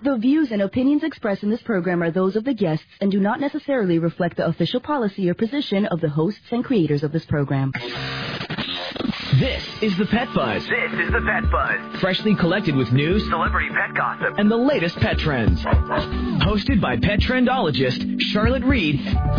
The views and opinions expressed in this program are those of the guests and do not necessarily reflect the official policy or position of the hosts and creators of this program. This is the Pet Buzz. This is the Pet Buzz. Freshly collected with news, celebrity pet gossip, and the latest pet trends. Hosted by pet trendologist Charlotte Reed.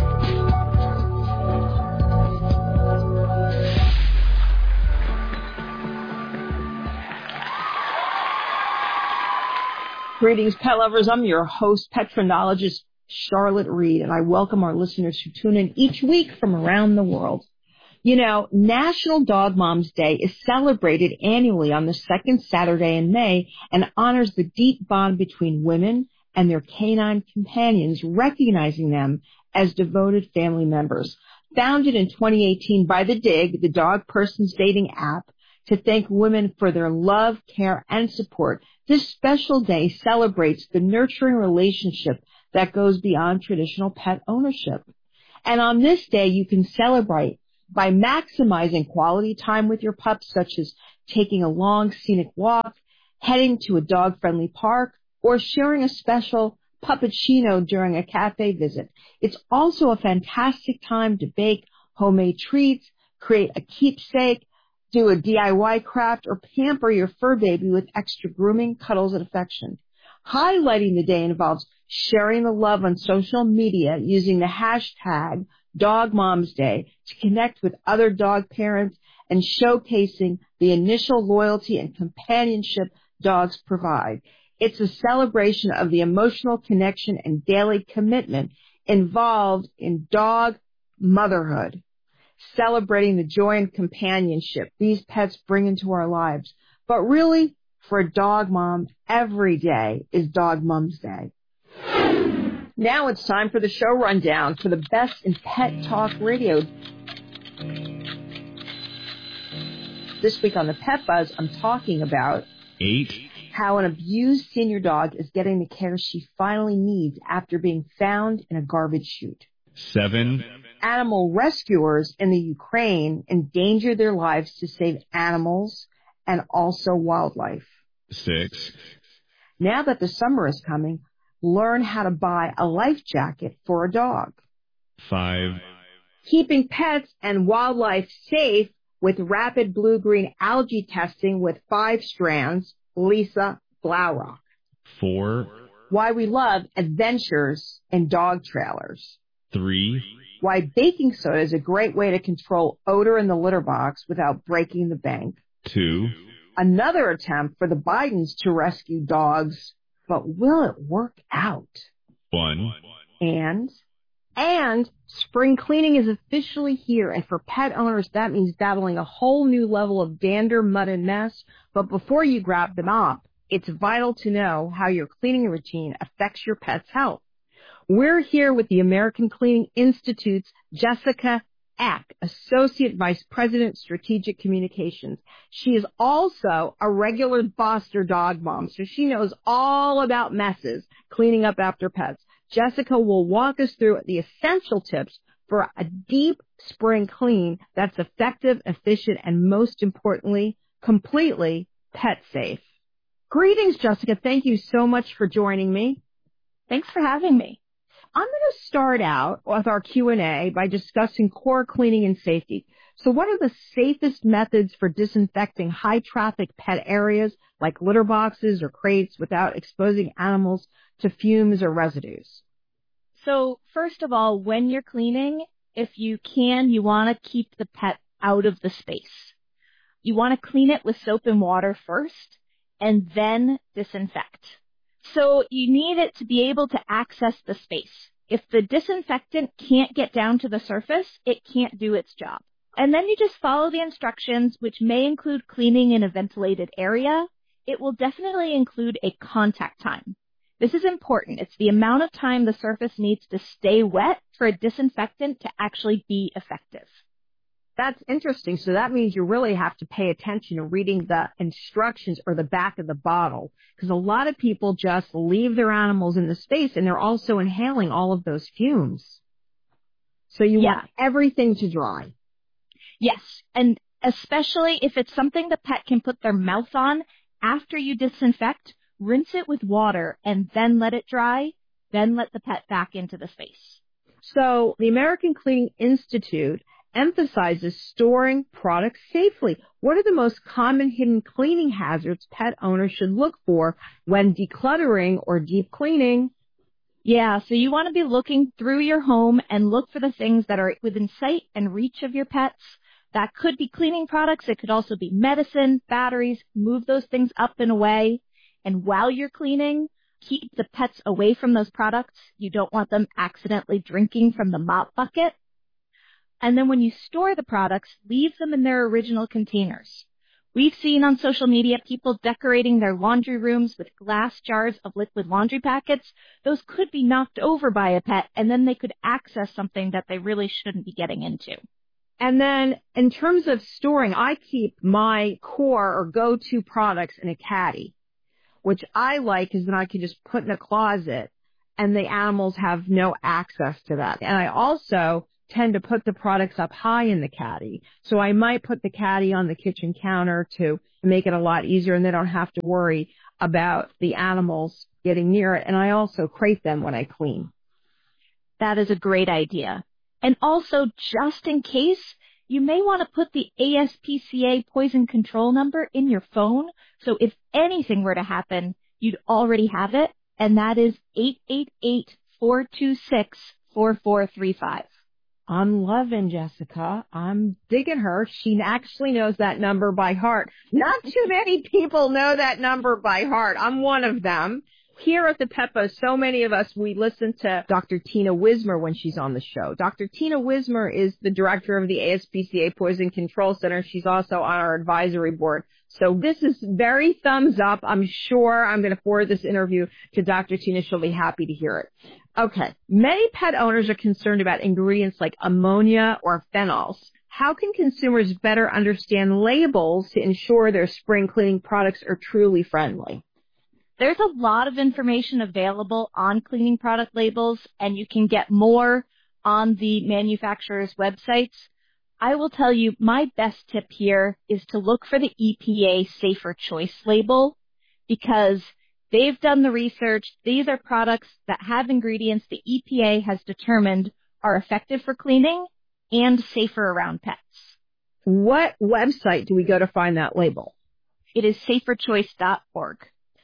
Greetings, pet lovers. I'm your host, pet trendologist Charlotte Reed, and I welcome our listeners who tune in each week from around the world. You know, National Dog Moms Day is celebrated annually on the second Saturday in May and honors the deep bond between women and their canine companions, recognizing them as devoted family members. Founded in 2018 by The Dig, the dog person's dating app, to thank women for their love, care, and support, this special day celebrates the nurturing relationship that goes beyond traditional pet ownership. And on this day, you can celebrate by maximizing quality time with your pups, such as taking a long scenic walk, heading to a dog-friendly park, or sharing a special puppuccino during a cafe visit. It's also a fantastic time to bake homemade treats, create a keepsake, do a DIY craft, or pamper your fur baby with extra grooming, cuddles, and affection. Highlighting the day involves sharing the love on social media using the hashtag Dog Moms Day to connect with other dog parents and showcasing the initial loyalty and companionship dogs provide. It's a celebration of the emotional connection and daily commitment involved in dog motherhood, celebrating the joy and companionship these pets bring into our lives. But really, for a dog mom, every day is Dog Moms Day. Now it's time for the show rundown for the best in pet talk radio. This week on the Pet Buzz, I'm talking about 8. How an abused senior dog is getting the care she finally needs after being found in a garbage chute. 7. Animal rescuers in the Ukraine endanger their lives to save animals and also wildlife. 6. Now that the summer is coming, learn how to buy a life jacket for a dog. 5. Keeping pets and wildlife safe with rapid blue-green algae testing with 5 strands, Lisa Blaurock. 4. Why we love adventures in dog trailers. 3. Why baking soda is a great way to control odor in the litter box without breaking the bank. 2. Another attempt for the Bidens to rescue dogs, but will it work out? 1. And spring cleaning is officially here, and for pet owners, that means battling a whole new level of dander, mud, and mess. But before you grab the mop, it's vital to know how your cleaning routine affects your pet's health. We're here with the American Cleaning Institute's Jessica Eck, Associate Vice President, Strategic Communications. She is also a regular Foster dog mom, so she knows all about messes, cleaning up after pets. Jessica will walk us through the essential tips for a deep spring clean that's effective, efficient, and most importantly, completely pet safe. Greetings, Jessica. Thank you so much for joining me. Thanks for having me. I'm going to start out with our Q&A by discussing core cleaning and safety. So what are the safest methods for disinfecting high-traffic pet areas like litter boxes or crates without exposing animals to fumes or residues? So first of all, when you're cleaning, if you can, you want to keep the pet out of the space. You want to clean it with soap and water first and then disinfect. So you need it to be able to access the space. If the disinfectant can't get down to the surface, it can't do its job. And then you just follow the instructions, which may include cleaning in a ventilated area. It will definitely include a contact time. This is important. It's the amount of time the surface needs to stay wet for a disinfectant to actually be effective. That's interesting. So that means you really have to pay attention to reading the instructions or the back of the bottle, because a lot of people just leave their animals in the space and they're also inhaling all of those fumes. So you want everything to dry. Yes, and especially if it's something the pet can put their mouth on after you disinfect, rinse it with water, and then let it dry, then let the pet back into the space. So the American Cleaning Institute emphasizes storing products safely. What are the most common hidden cleaning hazards pet owners should look for when decluttering or deep cleaning? Yeah, so you want to be looking through your home and look for the things that are within sight and reach of your pets. That could be cleaning products. It could also be medicine, batteries. Move those things up and away. And while you're cleaning, keep the pets away from those products. You don't want them accidentally drinking from the mop bucket. And then when you store the products, leave them in their original containers. We've seen on social media people decorating their laundry rooms with glass jars of liquid laundry packets. Those could be knocked over by a pet, and then they could access something that they really shouldn't be getting into. And then in terms of storing, I keep my core or go-to products in a caddy, which I like because then I can just put in a closet and the animals have no access to that. And I also tend to put the products up high in the caddy. So I might put the caddy on the kitchen counter to make it a lot easier, and they don't have to worry about the animals getting near it. And I also crate them when I clean. That is a great idea. And also, just in case, you may want to put the ASPCA poison control number in your phone. So if anything were to happen, you'd already have it. And that is 888-426-4435. I'm loving Jessica. I'm digging her. She actually knows that number by heart. Not too many people know that number by heart. I'm one of them. Here at the PEPA, so many of us, we listen to Dr. Tina Wismer when she's on the show. Dr. Tina Wismer is the director of the ASPCA Poison Control Center. She's also on our advisory board. So this is very thumbs up. I'm sure I'm going to forward this interview to Dr. Tina. She'll be happy to hear it. Okay. Many pet owners are concerned about ingredients like ammonia or phenols. How can consumers better understand labels to ensure their spring cleaning products are truly friendly? There's a lot of information available on cleaning product labels, and you can get more on the manufacturer's websites. I will tell you my best tip here is to look for the EPA Safer Choice label, because they've done the research. These are products that have ingredients the EPA has determined are effective for cleaning and safer around pets. What website do we go to find that label? It is saferchoice.org.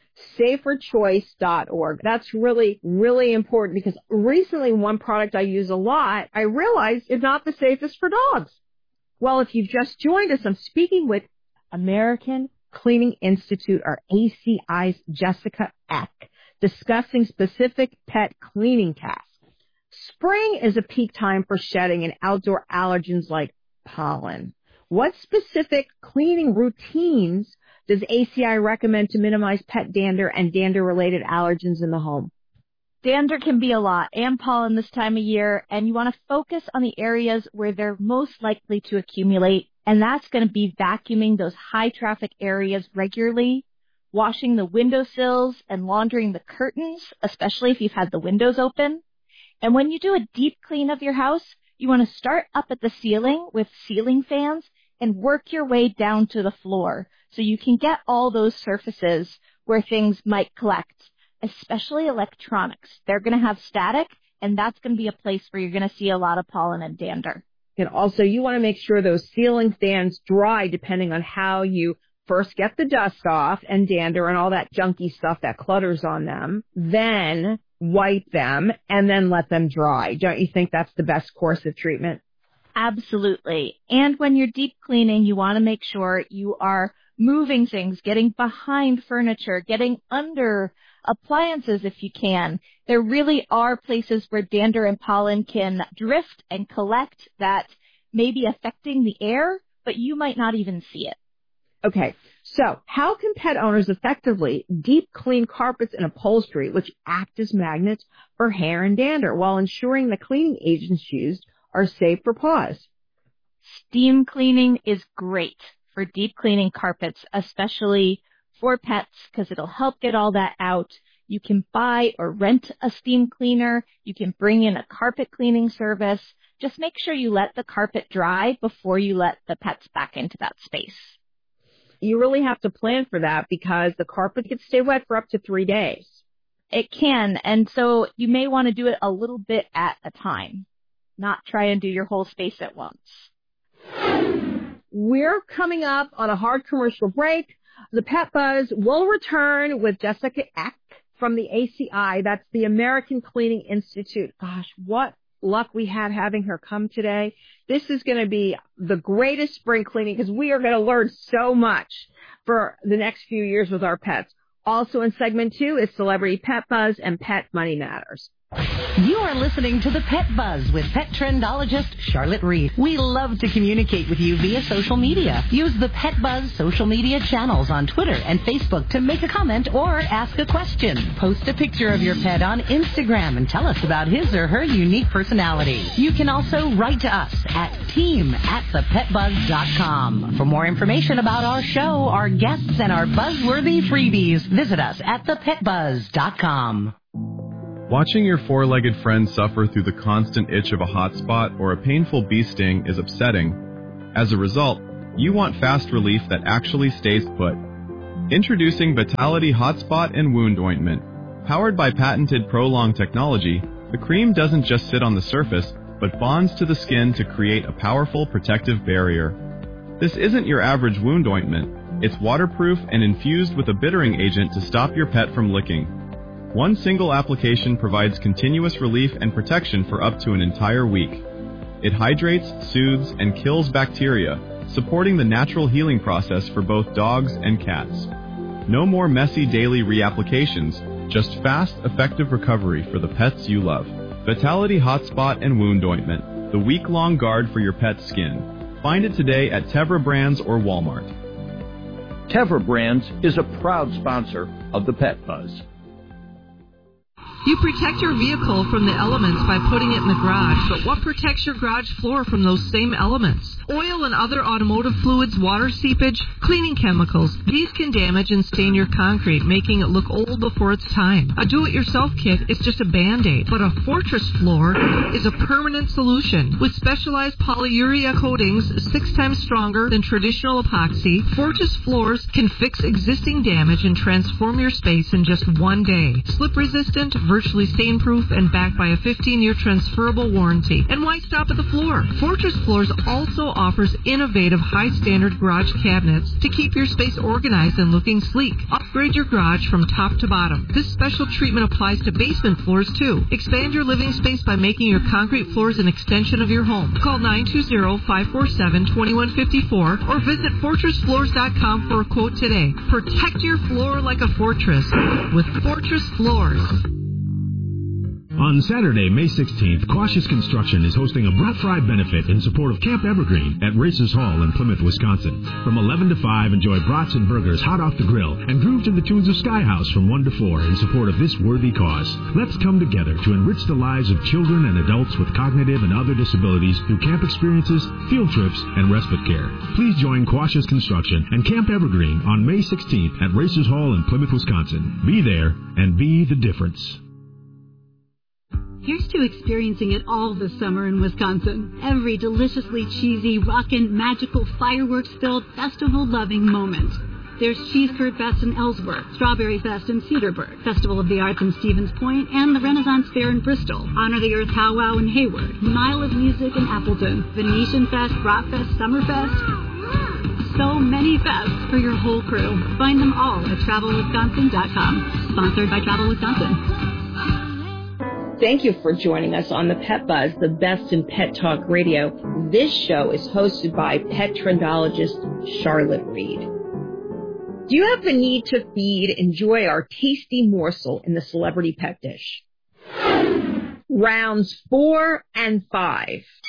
saferchoice.org. That's really, really important, because recently one product I use a lot, I realized is not the safest for dogs. Well, if you've just joined us, I'm speaking with American Cleaning Institute, or ACI's Jessica Eck, discussing specific pet cleaning tasks. Spring is a peak time for shedding and outdoor allergens like pollen. What specific cleaning routines does ACI recommend to minimize pet dander and dander-related allergens in the home? Dander can be a lot, and pollen this time of year, and you want to focus on the areas where they're most likely to accumulate, and that's going to be vacuuming those high-traffic areas regularly, washing the windowsills and laundering the curtains, especially if you've had the windows open. And when you do a deep clean of your house, you want to start up at the ceiling with ceiling fans and work your way down to the floor so you can get all those surfaces where things might collect, especially electronics. They're going to have static, and that's going to be a place where you're going to see a lot of pollen and dander. And also, you want to make sure those ceiling fans dry depending on how you first get the dust off and dander and all that junky stuff that clutters on them, then wipe them, and then let them dry. Don't you think that's the best course of treatment? Absolutely. And when you're deep cleaning, you want to make sure you are moving things, getting behind furniture, getting under appliances if you can. There really are places where dander and pollen can drift and collect that may be affecting the air, but you might not even see it. Okay, so how can pet owners effectively deep clean carpets and upholstery, which act as magnets for hair and dander, while ensuring the cleaning agents used are safe for paws? Steam cleaning is great for deep cleaning carpets, especially for pets, because it'll help get all that out. You can buy or rent a steam cleaner. You can bring in a carpet cleaning service. Just make sure you let the carpet dry before you let the pets back into that space. you really have to plan for that because the carpet could stay wet for up to 3 days. It can, and so you may want to do it a little bit at a time, not try and do your whole space at once. We're coming up on a hard commercial break. The Pet Buzz will return with Jessica Eck from the ACI. That's the American Cleaning Institute. Gosh, what luck we had having her come today. This is going to be the greatest spring cleaning because we are going to learn so much for the next few years with our pets. Also in segment 2 is Celebrity Pet Buzz and Pet Money Matters. You are listening to the Pet Buzz with pet trendologist Charlotte Reed. We love to communicate with you via social media. Use the Pet Buzz social media channels on Twitter and Facebook to make a comment or ask a question. Post a picture of your pet on Instagram and tell us about his or her unique personality. You can also write to us at team@thepetbuzz.com. For more information about our show, our guests, and our buzzworthy freebies, visit us at thepetbuzz.com. Watching your four-legged friend suffer through the constant itch of a hot spot or a painful bee sting is upsetting. As a result, you want fast relief that actually stays put. Introducing Vitality Hot Spot and Wound Ointment. Powered by patented Prolong technology, the cream doesn't just sit on the surface, but bonds to the skin to create a powerful protective barrier. This isn't your average wound ointment. It's waterproof and infused with a bittering agent to stop your pet from licking. One single application provides continuous relief and protection for up to an entire week. It hydrates, soothes, and kills bacteria, supporting the natural healing process for both dogs and cats. No more messy daily reapplications, just fast, effective recovery for the pets you love. Vitality Hot Spot and Wound Ointment, the week-long guard for your pet's skin. Find it today at Tevra Brands or Walmart. Tevra Brands is a proud sponsor of the Pet Buzz. You protect your vehicle from the elements by putting it in the garage, but what protects your garage floor from those same elements? Oil and other automotive fluids, water seepage, cleaning chemicals. These can damage and stain your concrete, making it look old before its time. A do-it-yourself kit is just a Band-Aid, but a Fortress floor is a permanent solution. With specialized polyurea coatings 6 times stronger than traditional epoxy, Fortress floors can fix existing damage and transform your space in just 1 day. Slip-resistant, virtually stain-proof, and backed by a 15-year transferable warranty. And why stop at the floor? Fortress Floors also offers innovative high-standard garage cabinets to keep your space organized and looking sleek. Upgrade your garage from top to bottom. This special treatment applies to basement floors, too. Expand your living space by making your concrete floors an extension of your home. Call 920-547-2154 or visit FortressFloors.com for a quote today. Protect your floor like a fortress with Fortress Floors. On Saturday, May 16th, Cautious Construction is hosting a Black Friday benefit in support of Camp Evergreen at Racers Hall in Plymouth, Wisconsin. From 11 to 5, enjoy brats and burgers hot off the grill and groove to the tunes of Sky House from 1 to 4 in support of this worthy cause. Let's come together to enrich the lives of children and adults with cognitive and other disabilities through camp experiences, field trips, and respite care. Please join Cautious Construction and Camp Evergreen on May 16th at Racers Hall in Plymouth, Wisconsin. Be there and be the difference. Here's to experiencing it all this summer in Wisconsin. Every deliciously cheesy, rockin', magical, fireworks-filled, festival-loving moment. There's Cheese Curd Fest in Ellsworth, Strawberry Fest in Cedarburg, Festival of the Arts in Stevens Point, and the Renaissance Fair in Bristol, Honor the Earth Powwow in Hayward, Mile of Music in Appleton, Venetian Fest, Rock Fest, Summerfest. So many fests for your whole crew. Find them all at TravelWisconsin.com. Sponsored by Travel Wisconsin. Thank you for joining us on the Pet Buzz, the best in pet talk radio. This show is hosted by pet trendologist Charlotte Reed. Do you have the need to feed? Enjoy our tasty morsel in the celebrity pet dish. Rounds 4 and 5.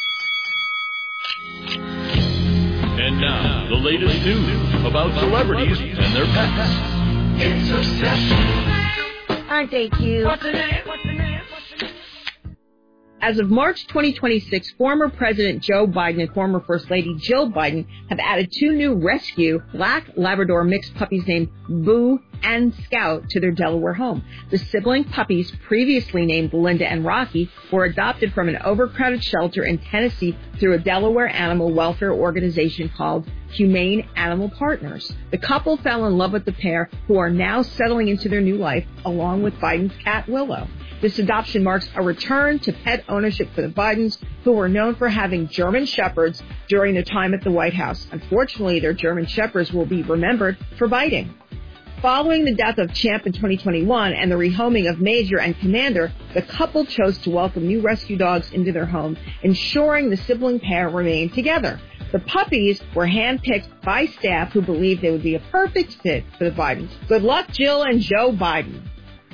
And now, the latest news about celebrities and their pets. It's obsession. Aren't they cute? What's the name? What's the name? As of March 2026, former President Joe Biden and former First Lady Jill Biden have added 2 new rescue black Labrador mixed puppies named Boo and Scout to their Delaware home. The sibling puppies, previously named Linda and Rocky, were adopted from an overcrowded shelter in Tennessee through a Delaware animal welfare organization called Humane Animal Partners. The couple fell in love with the pair, who are now settling into their new life along with Biden's cat Willow. This adoption marks a return to pet ownership for the Bidens, who were known for having German Shepherds during their time at the White House. Unfortunately, their German Shepherds will be remembered for biting. Following the death of Champ in 2021 and the rehoming of Major and Commander, the couple chose to welcome new rescue dogs into their home, ensuring the sibling pair remained together. The puppies were handpicked by staff who believed they would be a perfect fit for the Bidens. Good luck, Jill and Joe Biden.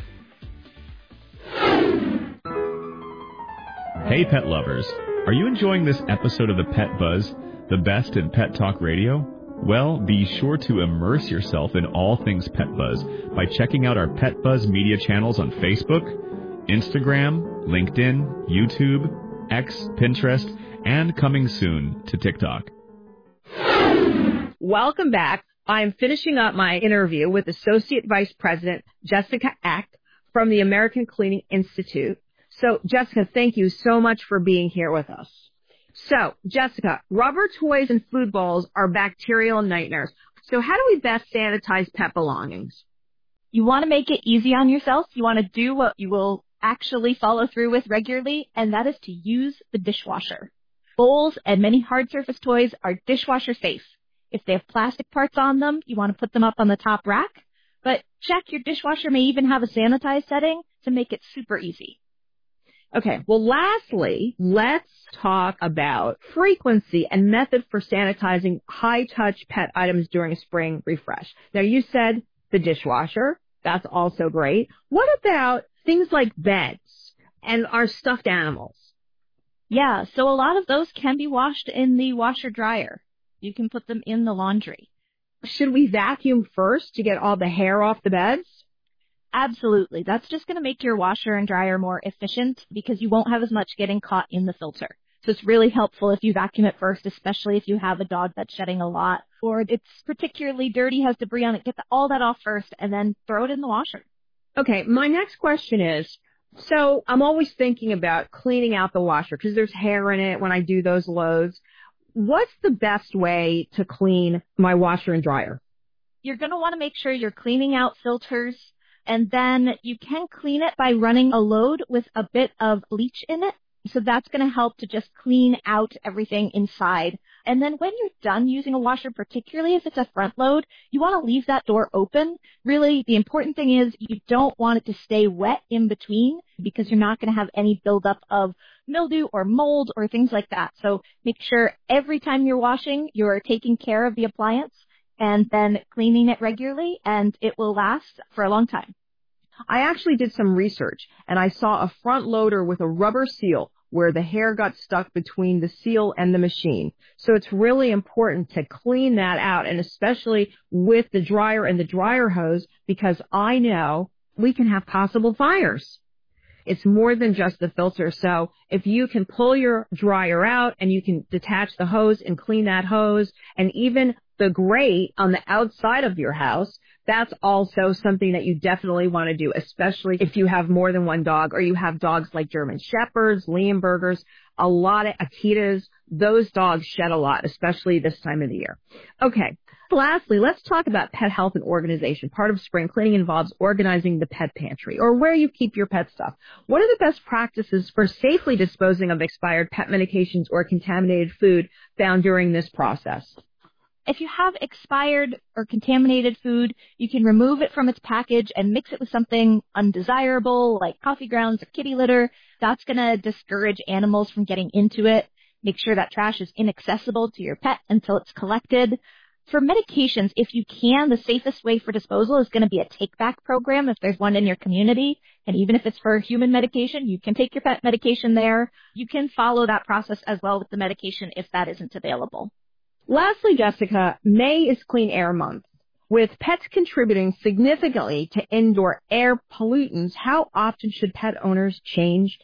Hey, pet lovers. Are you enjoying this episode of the Pet Buzz, the best in pet talk radio? Well, be sure to immerse yourself in all things Pet Buzz by checking out our Pet Buzz media channels on Facebook, Instagram, LinkedIn, YouTube, X, Pinterest, and coming soon to TikTok. Welcome back. I'm finishing up my interview with Associate Vice President Jessica Eck from the American Cleaning Institute. So, Jessica, thank you so much for being here with us. So, Jessica, rubber toys and food bowls are bacterial nightmares. So how do we best sanitize pet belongings? You want to make it easy on yourself. You want to do what you will actually follow through with regularly, and that is to use the dishwasher. Bowls and many hard surface toys are dishwasher safe. If they have plastic parts on them, you want to put them up on the top rack. But check your dishwasher may even have a sanitize setting to make it super easy. Okay, well, lastly, let's talk about frequency and method for sanitizing high-touch pet items during a spring refresh. Now, you said the dishwasher. That's also great. What about things like beds and our stuffed animals? Yeah, so a lot of those can be washed in the washer-dryer. You can put them in the laundry. Should we vacuum first to get all the hair off the beds? Absolutely. That's just going to make your washer and dryer more efficient because you won't have as much getting caught in the filter. So it's really helpful if you vacuum it first, especially if you have a dog that's shedding a lot or it's particularly dirty, has debris on it. Get all that off first and then throw it in the washer. Okay, my next question is, so I'm always thinking about cleaning out the washer because there's hair in it when I do those loads. What's the best way to clean my washer and dryer? You're going to want to make sure you're cleaning out filters. And then you can clean it by running a load with a bit of bleach in it. So that's going to help to just clean out everything inside. And then when you're done using a washer, particularly if it's a front load, you want to leave that door open. Really, the important thing is you don't want it to stay wet in between because you're not going to have any buildup of mildew or mold or things like that. So make sure every time you're washing, you're taking care of the appliance and then cleaning it regularly, and it will last for a long time. I actually did some research, and I saw a front loader with a rubber seal where the hair got stuck between the seal and the machine. So it's really important to clean that out, and especially with the dryer and the dryer hose, because I know we can have possible fires. It's more than just the filter. So if you can pull your dryer out and you can detach the hose and clean that hose, and even the grate on the outside of your house, that's also something that you definitely want to do, especially if you have more than one dog or you have dogs like German Shepherds, Leonbergers, a lot of Akitas. Those dogs shed a lot, especially this time of the year. Okay. Lastly, let's talk about pet health and organization. Part of spring cleaning involves organizing the pet pantry or where you keep your pet stuff. What are the best practices for safely disposing of expired pet medications or contaminated food found during this process? If you have expired or contaminated food, you can remove it from its package and mix it with something undesirable like coffee grounds or kitty litter. That's going to discourage animals from getting into it. Make sure that trash is inaccessible to your pet until it's collected. For medications, if you can, the safest way for disposal is going to be a take-back program if there's one in your community. And even if it's for human medication, you can take your pet medication there. You can follow that process as well with the medication if that isn't available. Lastly, Jessica, May is Clean Air Month. With pets contributing significantly to indoor air pollutants, how often should pet owners change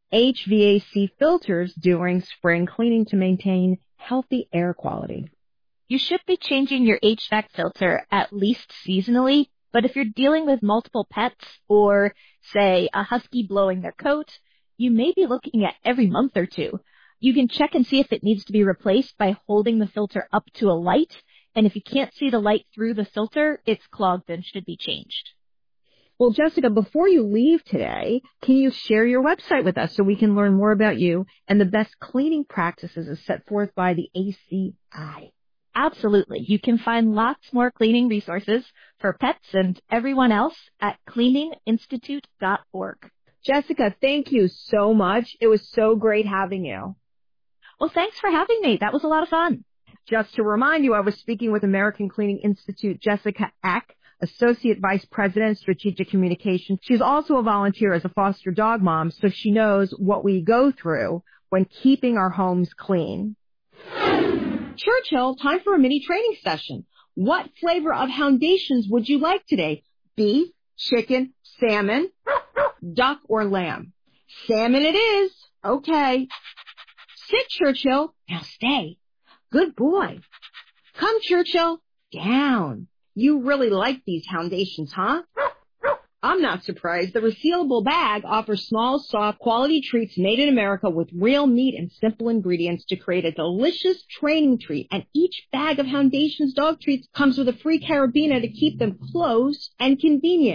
HVAC filters during spring cleaning to maintain healthy air quality. You should be changing your HVAC filter at least seasonally, but if you're dealing with multiple pets or, say, a husky blowing their coat, you may be looking at every month or two. You can check and see if it needs to be replaced by holding the filter up to a light, and if you can't see the light through the filter, it's clogged and should be changed. Well, Jessica, before you leave today, can you share your website with us so we can learn more about you and the best cleaning practices as set forth by the ACI? Absolutely. You can find lots more cleaning resources for pets and everyone else at cleaninginstitute.org. Jessica, thank you so much. It was so great having you. Well, thanks for having me. That was a lot of fun. Just to remind you, I was speaking with American Cleaning Institute Jessica Eck, Associate Vice President, Strategic Communications. She's also a volunteer as a foster dog mom, so she knows what we go through when keeping our homes clean. Churchill, time for a mini training session. What flavor of Houndations would you like today? Beef, chicken, salmon, duck, or lamb? Salmon it is. Okay. Sit, Churchill. Now stay. Good boy. Come, Churchill. Down. You really like these Houndations, huh? I'm not surprised. The resealable bag offers small, soft, quality treats made in America with real meat and simple ingredients to create a delicious training treat. And each bag of Houndations dog treats comes with a free carabiner to keep them close and convenient.